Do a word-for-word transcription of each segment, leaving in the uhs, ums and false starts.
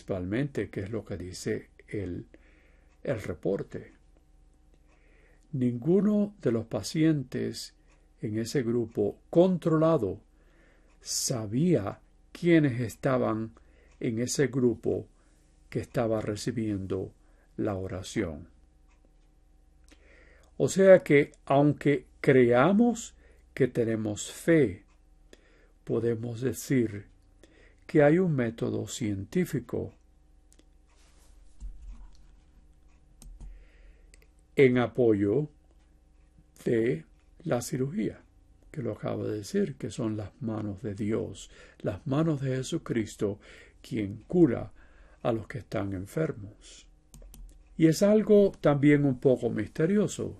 principalmente, que es lo que dice el, el reporte. Ninguno de los pacientes en ese grupo controlado sabía quiénes estaban en ese grupo que estaba recibiendo la oración. O sea que, aunque creamos que tenemos fe, podemos decir que hay un método científico en apoyo de la cirugía, que lo acabo de decir, que son las manos de Dios, las manos de Jesucristo, quien cura a los que están enfermos. Y es algo también un poco misterioso.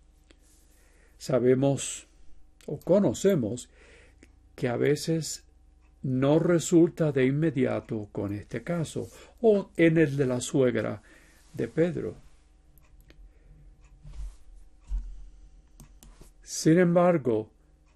Sabemos o conocemos que a veces no resulta de inmediato con este caso, o en el de la suegra de Pedro. Sin embargo,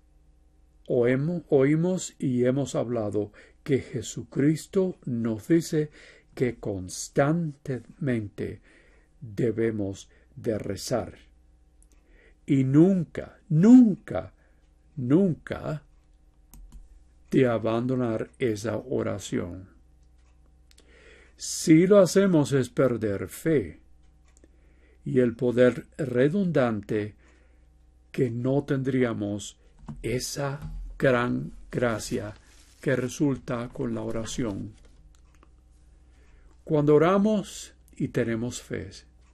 oímos y hemos hablado que Jesucristo nos dice que constantemente debemos de rezar. Y nunca, nunca, nunca de abandonar esa oración. Si lo hacemos es perder fe y el poder redundante que no tendríamos esa gran gracia que resulta con la oración. Cuando oramos y tenemos fe,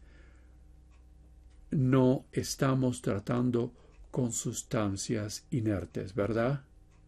no estamos tratando con sustancias inertes, ¿verdad?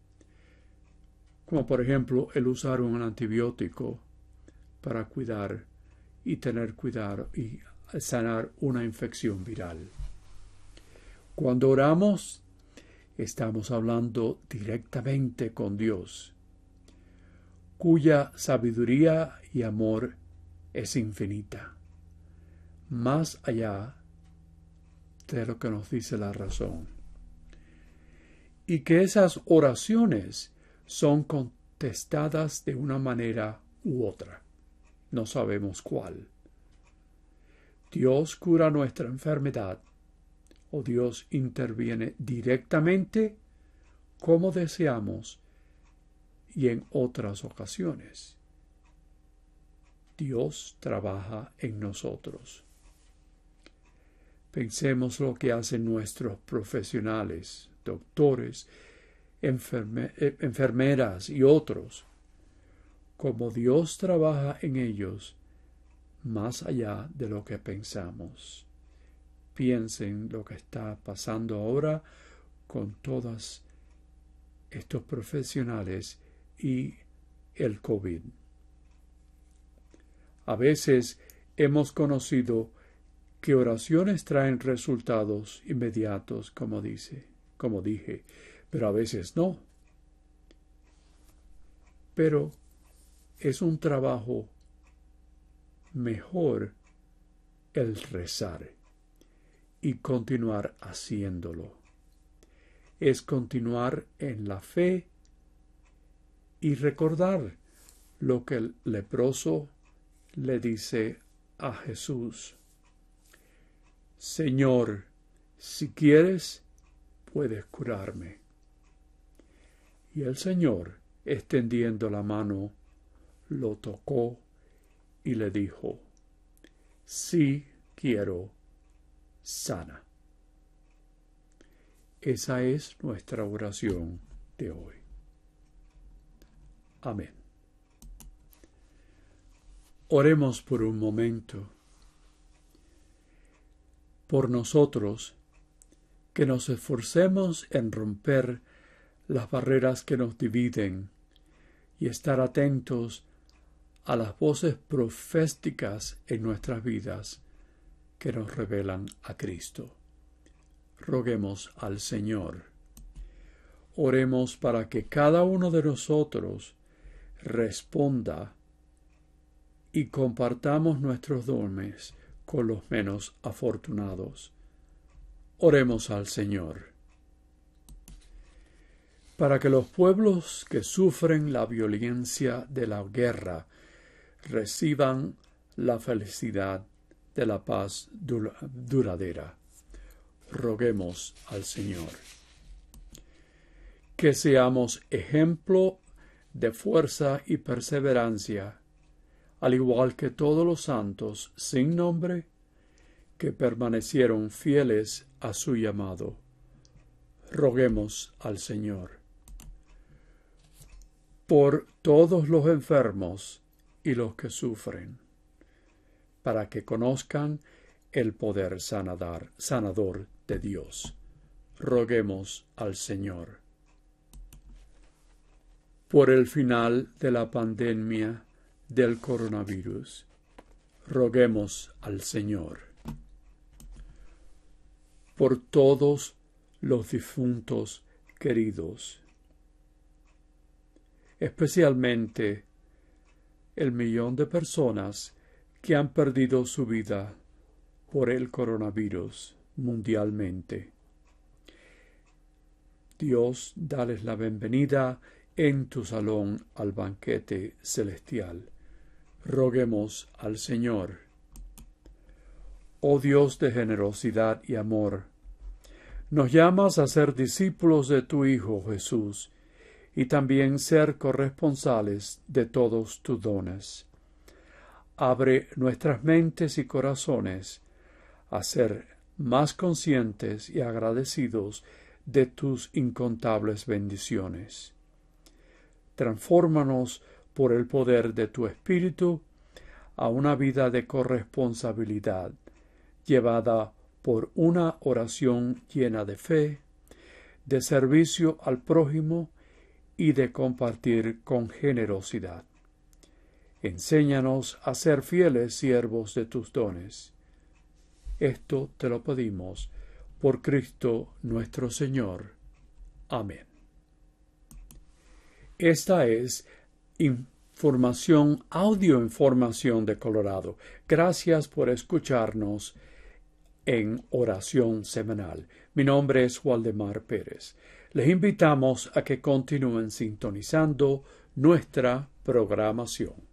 Como por ejemplo el usar un antibiótico para cuidar y tener cuidado y sanar una infección viral. Cuando oramos, estamos hablando directamente con Dios, cuya sabiduría y amor es infinita, más allá de lo que nos dice la razón. Y que esas oraciones son contestadas de una manera u otra. No sabemos cuál. Dios cura nuestra enfermedad o Dios interviene directamente como deseamos y en otras ocasiones. Dios trabaja en nosotros. Pensemos lo que hacen nuestros profesionales, doctores, enferme, enfermeras y otros, como Dios trabaja en ellos más allá de lo que pensamos. Piensen lo que está pasando ahora con todos estos profesionales y el COVID. A veces hemos conocido que oraciones traen resultados inmediatos, como dice, como dije, pero a veces no. Pero es un trabajo mejor el rezar y continuar haciéndolo. Es continuar en la fe y recordar lo que el leproso le dice a Jesús: Señor, si quieres, puedes curarme. Y el Señor, extendiendo la mano, lo tocó y le dijo: sí quiero, sana. Esa es nuestra oración de hoy. Amén. Oremos por un momento por nosotros, que nos esforcemos en romper las barreras que nos dividen y estar atentos a las voces proféticas en nuestras vidas que nos revelan a Cristo. Roguemos al Señor. Oremos para que cada uno de nosotros responda y compartamos nuestros dones con los menos afortunados. Oremos al Señor. Para que los pueblos que sufren la violencia de la guerra reciban la felicidad de la paz duradera. Roguemos al Señor. Que seamos ejemplo de fuerza y perseverancia, al igual que todos los santos sin nombre que permanecieron fieles a su llamado. Roguemos al Señor. Por todos los enfermos y los que sufren, para que conozcan el poder sanador, sanador de Dios. Roguemos al Señor. Por el final de la pandemia del coronavirus, roguemos al Señor. Por todos los difuntos queridos, especialmente el millón de personas que han perdido su vida por el coronavirus mundialmente. Dios, dales la bienvenida en tu salón al banquete celestial. Roguemos al Señor. Oh Dios de generosidad y amor, nos llamas a ser discípulos de tu Hijo Jesús y también ser corresponsales de todos tus dones. Abre nuestras mentes y corazones a ser más conscientes y agradecidos de tus incontables bendiciones. Transfórmanos por el poder de tu Espíritu a una vida de corresponsabilidad, llevada por una oración llena de fe, de servicio al prójimo y de compartir con generosidad. Enséñanos a ser fieles siervos de tus dones. Esto te lo pedimos por Cristo nuestro Señor. Amén. Esta es información, audioinformación de Colorado. Gracias por escucharnos en oración semanal. Mi nombre es Waldemar Pérez. Les invitamos a que continúen sintonizando nuestra programación.